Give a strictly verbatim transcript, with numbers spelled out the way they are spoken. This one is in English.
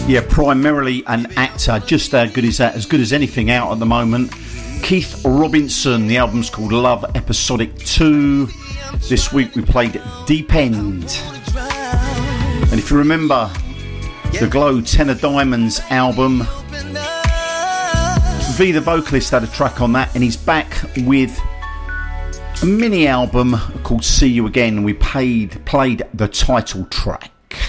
Yeah, primarily an actor, just how good as that, as good as anything out at the moment. Keith Robinson, the album's called Love Episodic two. This week we played Deep End. And if you remember the Glow Ten of Diamonds album, V the vocalist had a track on that, and he's back with a mini album called See You Again. We paid, played the title track.